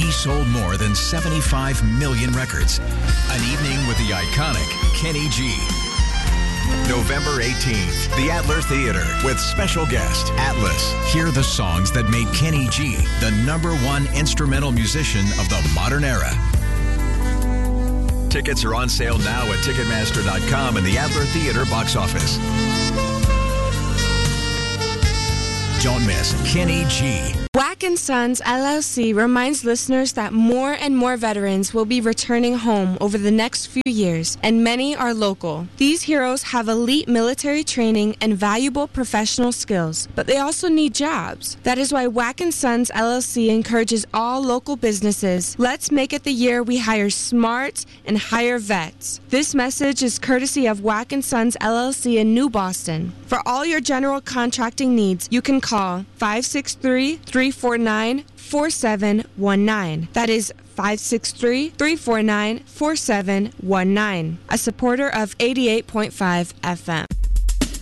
He sold more than 75 million records. An evening with the iconic Kenny G. November 18th, the Adler Theater with special guest Atlas. Hear the songs that made Kenny G the #1 instrumental musician of the modern era. Tickets are on sale now at Ticketmaster.com and the Adler Theater box office. Don't miss Kenny G. Wack & Sons LLC reminds listeners that more and more veterans will be returning home over the next few years, and many are local. These heroes have elite military training and valuable professional skills, but they also need jobs. That is why Wack & Sons LLC encourages all local businesses. Let's make it the year we hire smart and hire vets. This message is courtesy of Wack & Sons LLC in New Boston. For all your general contracting needs, you can call 563-349-4719. That is 563-349-4719. A supporter of 88.5 FM.